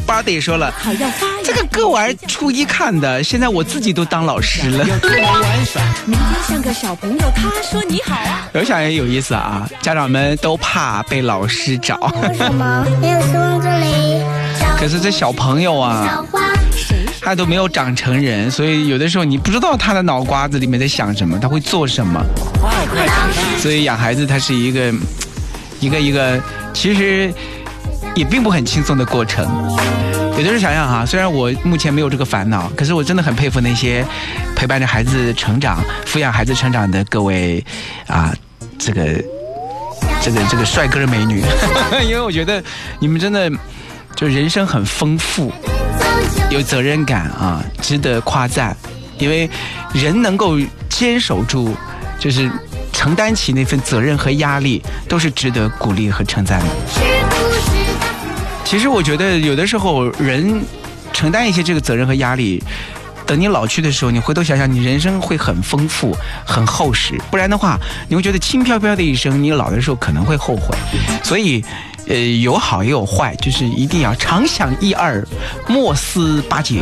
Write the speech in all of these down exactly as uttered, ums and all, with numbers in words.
巴得说了，这个歌我是初一看的，现在我自己都当老师了。 明天像个小朋友，他说你好啊。 有想也有意思啊，家长们都怕被老师找。 为什么没有松这里？ 可是这小朋友啊，他都没有长成人，所以有的时候你不知道他的脑瓜子里面在想什么，他会做什么。所以养孩子它是一个一个一个其实也并不很轻松的过程。有的时候想想哈，虽然我目前没有这个烦恼，可是我真的很佩服那些陪伴着孩子成长、抚养孩子成长的各位啊，这个这个这个帅哥美女，因为我觉得你们真的就人生很丰富，有责任感啊，值得夸赞。因为人能够坚守住，就是承担起那份责任和压力，都是值得鼓励和称赞的。其实我觉得有的时候人承担一些这个责任和压力，等你老去的时候，你回头想想，你人生会很丰富很厚实，不然的话你会觉得轻飘飘的一生，你老的时候可能会后悔。所以呃，有好也有坏，就是一定要常想一二，莫思八九。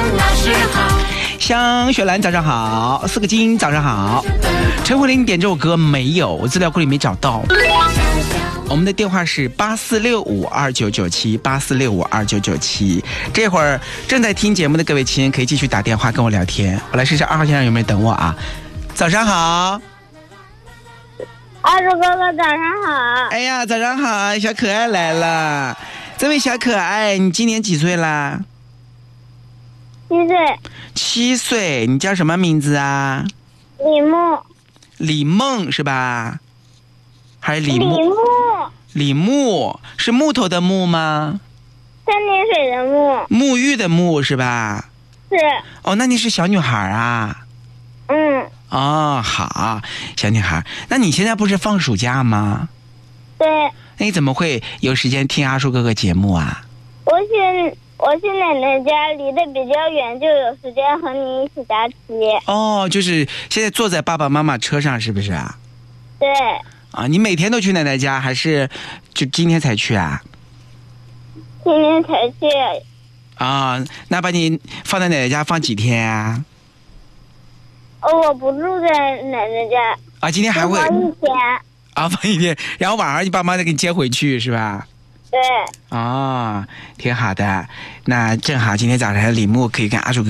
香雪兰早上好，四个金早上好。陈慧琳点这首歌没有，资料库里没找到。我们的电话是八四六五二九九七八四六五二九九七。这会儿正在听节目的各位亲人可以继续打电话跟我聊天。我来试试二号线上有没有等我啊？早上好， 二叔哥哥早上好。 哎呀，早上好，小可爱来了。这位小可爱，你今年几岁啦？ 七岁。 七岁，你叫什么名字啊？ 李木。 李梦是吧？还是李木？ 李木。 李木是木头的木吗？ 三点水的木。 沐浴的沐是吧？ 是。 哦，那你是小女孩啊？ 嗯。 哦，好，小女孩。那你现在不是放暑假吗？ 对。 那你怎么会有时间听阿叔哥哥节目啊？ 我去我去奶奶家，离得比较远，就有时间和你一起答题。 哦，就是现在坐在爸爸妈妈车上是不是啊？ 对。 啊，你每天都去奶奶家，还是就今天才去啊？ 今天才去。 啊，那把你放在奶奶家放几天啊？ 哦，我不住在奶奶家。 啊，今天还会放一天。 啊，放一天，然后晚上你爸妈再给你接回去是吧？ 对。 哦，挺好的。那正好今天早上李木可以跟阿叔